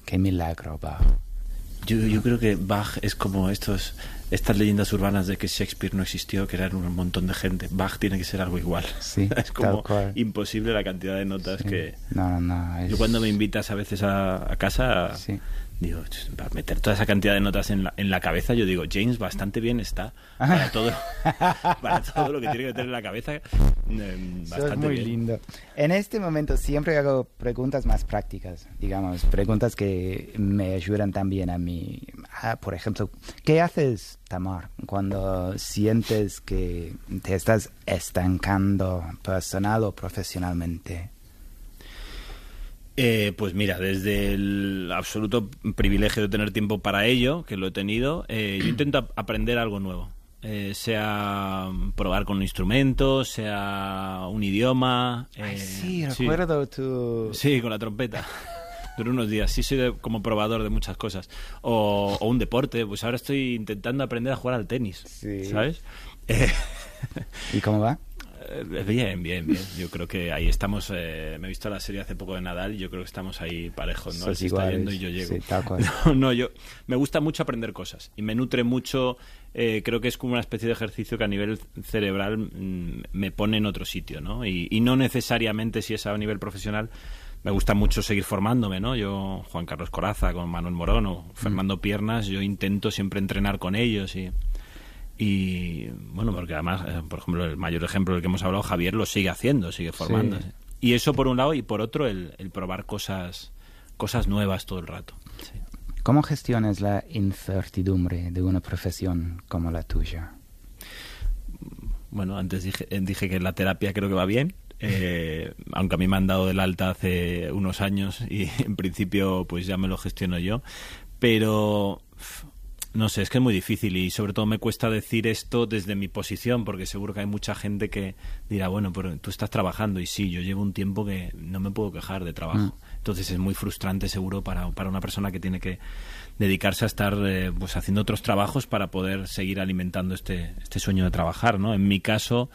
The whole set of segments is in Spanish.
Qué milagro, Bach. Yo creo que Bach es como estas leyendas urbanas de que Shakespeare no existió, que eran un montón de gente. Bach tiene que ser algo igual. Sí, es como tal cual. imposible la cantidad de notas que... No. Yo cuando me invitas a veces a casa, digo, para meter toda esa cantidad de notas en la cabeza, yo digo, James bastante bien está para todo lo que tiene que meter en la cabeza. Bastante es muy bien. lindo. En este momento siempre hago preguntas más prácticas, digamos, preguntas que me ayudan también a mí. Por ejemplo, ¿qué haces, Tamar, cuando sientes que te estás estancando personal o profesionalmente? Pues mira, desde el absoluto privilegio de tener tiempo para ello, que lo he tenido, yo intento aprender algo nuevo. Sea probar con un instrumento, sea un idioma. Sí, recuerdo tu... Sí, con la trompeta. Duré unos días. Sí, soy como probador de muchas cosas. O un deporte. Pues ahora estoy intentando aprender a jugar al tenis. Sí. ¿Sabes? ¿Y cómo va? Bien. Yo creo que ahí estamos. Me he visto la serie hace poco de Nadal y yo creo que estamos ahí parejos, ¿no? Él se está yendo y yo llego. Sí, tal cual. Yo me gusta mucho aprender cosas y me nutre mucho. Creo que es como una especie de ejercicio que a nivel cerebral me pone en otro sitio, ¿no? Y no necesariamente si es a nivel profesional. Me gusta mucho seguir formándome, ¿no? Yo, Juan Carlos Corazza, con Manuel Morón o Fernando Piernas, yo intento siempre entrenar con ellos y bueno, porque además, por ejemplo, el mayor ejemplo del que hemos hablado, Javier, lo sigue haciendo, sigue formándose. Sí. Y eso por un lado, y por otro, el probar cosas nuevas todo el rato. Sí. ¿Cómo gestionas la incertidumbre de una profesión como la tuya? Bueno, antes dije que la terapia creo que va bien. Aunque a mí me han dado del alta hace unos años y en principio pues ya me lo gestiono yo, pero no sé, es que es muy difícil y sobre todo me cuesta decir esto desde mi posición, porque seguro que hay mucha gente que dirá, bueno, pero tú estás trabajando, y sí, yo llevo un tiempo que no me puedo quejar de trabajo. Entonces es muy frustrante seguro para una persona que tiene que dedicarse a estar pues haciendo otros trabajos para poder seguir alimentando este sueño de trabajar, ¿no? En mi caso,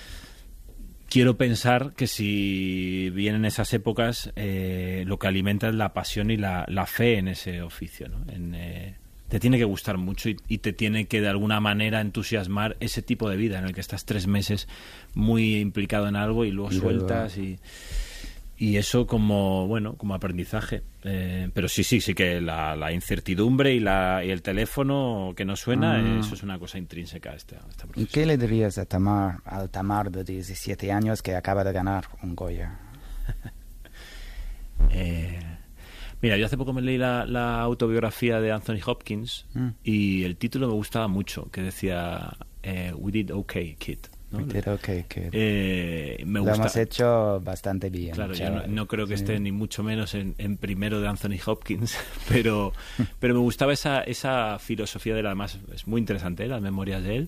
quiero pensar que si vienen esas épocas, lo que alimenta es la pasión y la fe en ese oficio, ¿no? Te tiene que gustar mucho y te tiene que de alguna manera entusiasmar ese tipo de vida en el que estás 3 meses muy implicado en algo y luego sueltas y eso como aprendizaje. Pero sí que la incertidumbre y el teléfono que no suena, eso es una cosa intrínseca a esta profesión. ¿Y qué le dirías al Tamar de 17 años que acaba de ganar un Goya? Mira, yo hace poco me leí la autobiografía de Anthony Hopkins y el título me gustaba mucho, que decía We did okay, kid. ¿no? We did okay, kid. Me Lo gusta. hemos hecho bastante bien. Claro, yo no creo que esté ni mucho menos en primero de Anthony Hopkins, pero me gustaba esa filosofía de él. Además es muy interesante, las memorias de él,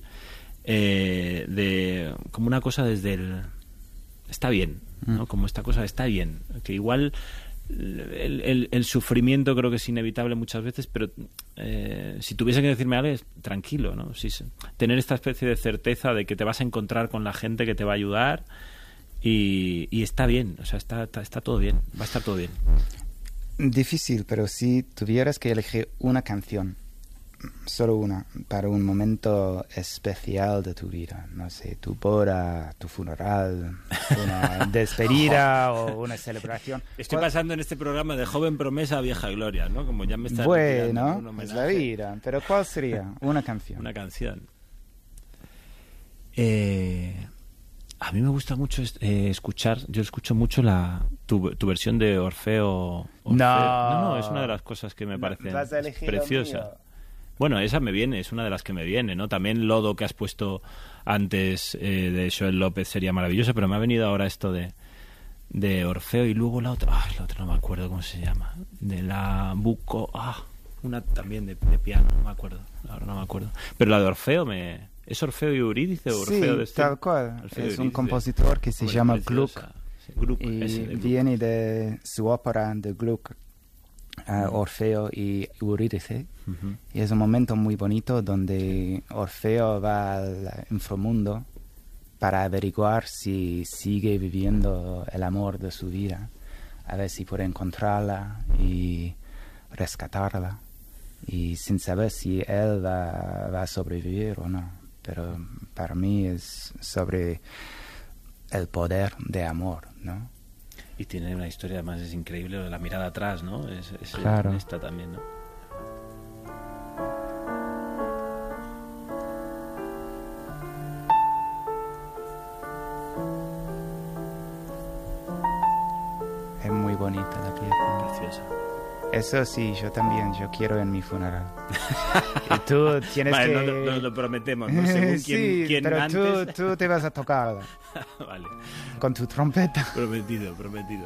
de como una cosa desde el está bien, ¿no? Como esta cosa está bien, que igual el sufrimiento creo que es inevitable muchas veces, pero si tuviese que decirme algo es tranquilo, ¿no? Tener esta especie de certeza de que te vas a encontrar con la gente que te va a ayudar y está bien, o sea, está todo bien, va a estar todo bien. Difícil, pero si tuvieras que elegir una canción, solo una, para un momento especial de tu vida, no sé, tu boda, tu funeral, una despedida o una celebración. Estoy pasando en este programa de joven promesa a vieja gloria, ¿no? Como ya me está bueno, es la vida, pero ¿cuál sería una canción? Una canción. A mí me gusta mucho escuchar, yo escucho mucho tu versión de Orfeo. No, es una de las cosas que me parecen preciosa. Bueno, esa me viene, es una de las que me viene, ¿no? También Lodo, que has puesto antes de Joel López, sería maravilloso, pero me ha venido ahora esto de Orfeo y luego la otra no me acuerdo cómo se llama, de la Buco, una también de piano, no me acuerdo, ahora no me acuerdo. Pero la de Orfeo ¿es Orfeo y Eurídice o Orfeo de tal cual, Orfeo es un compositor que se llama Gluck, y viene de su ópera de Gluck, Orfeo y Eurídice. Y es un momento muy bonito donde Orfeo va al inframundo para averiguar si sigue viviendo el amor de su vida, a ver si puede encontrarla, y rescatarla y sin saber si él va a sobrevivir o no. Pero para mí es sobre el poder de amor, ¿no? Y tiene una historia, además es increíble, la mirada atrás, ¿no? Es claro. Esta también, ¿no? Es muy bonita la pieza. Preciosa. Eso sí, yo también, yo quiero en mi funeral. Y tú tienes vale, que... no lo prometemos, ¿no? Según sí, quién pero antes... tú te vas a tocarla. Vale. Con tu trompeta. Prometido.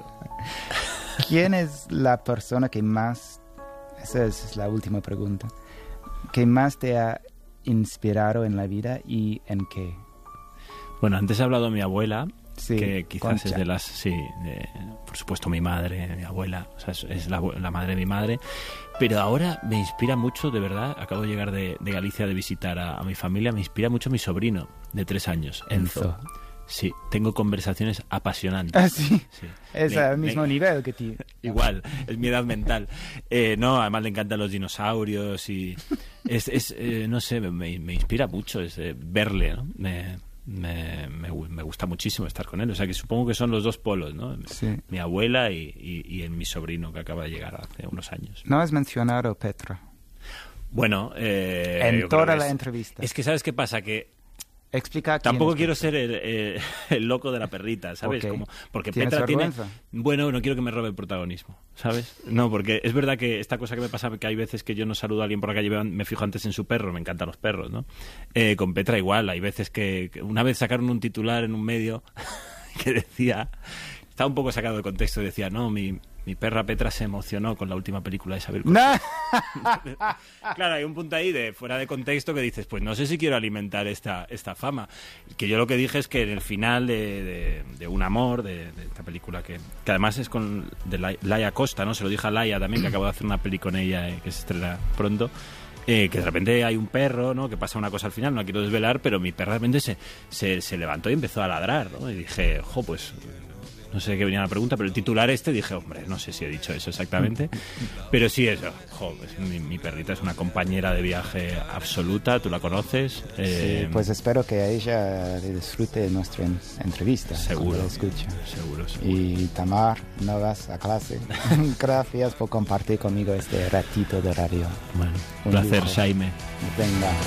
¿Quién es la persona que más... Esa es la última pregunta. ¿Que más te ha inspirado en la vida y en qué? Bueno, antes he hablado de mi abuela... Sí, que quizás Concha. es de las... Sí, por supuesto mi madre, mi abuela, o sea, es la madre de mi madre. Pero ahora me inspira mucho, de verdad, acabo de llegar de Galicia de visitar a mi familia, me inspira mucho mi sobrino de 3 años, Enzo. Sí, tengo conversaciones apasionantes. ¿Ah, sí? Sí. Es al mismo nivel que ti. Igual, es mi edad mental. No, además le encantan los dinosaurios y... no sé, me inspira mucho verle, ¿no? Me gusta muchísimo estar con él. O sea que supongo que son los dos polos, ¿no? Sí. Mi abuela y mi sobrino que acaba de llegar hace unos años. No has mencionado Petra. Bueno, en toda la entrevista. Es que ¿sabes qué pasa? Que explica quién tampoco es quiero Petra. ser el loco de la perrita, ¿sabes? Okay. Porque ¿Tienes Petra vergüenza? Bueno, no quiero que me robe el protagonismo, ¿sabes? No, porque es verdad que esta cosa que me pasa, que hay veces que yo no saludo a alguien por la calle, me fijo antes en su perro, me encantan los perros, ¿no? Con Petra igual, hay veces que una vez sacaron un titular en un medio que decía, estaba un poco sacado de contexto, decía, no, mi perra Petra se emocionó con la última película de Isabel Coixet. Claro, hay un punto ahí de fuera de contexto que dices, pues no sé si quiero alimentar esta fama. Que yo lo que dije es que en el final de Un amor, de esta película que además es de Laia Costa, ¿no? Se lo dije a Laia también, que acabo de hacer una peli con ella que se estrena pronto. Que de repente hay un perro, ¿no? Que pasa una cosa al final, no la quiero desvelar, pero mi perra de repente se levantó y empezó a ladrar, ¿no? Y dije, pues... No sé de qué venía la pregunta, pero el titular dije, hombre, no sé si he dicho eso exactamente, pero sí eso, mi perrita es una compañera de viaje absoluta, tú la conoces. Sí, pues espero que a ella le disfrute nuestra entrevista. Seguro, escucha. Seguro. Y Tamar, no vas a clase. Gracias por compartir conmigo este ratito de radio. Bueno, un placer, Jaime. Venga.